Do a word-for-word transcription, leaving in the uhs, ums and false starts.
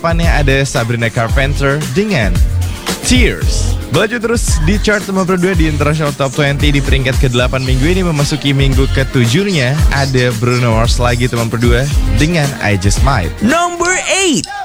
Depannya ada Sabrina Carpenter dengan Tears. Melaju terus di chart nomor dua di International Top dua puluh di peringkat ke-delapan minggu ini. Memasuki minggu ke-tujuh-nya ada Bruno Mars lagi nomor dua dengan I Just Might. Number eight.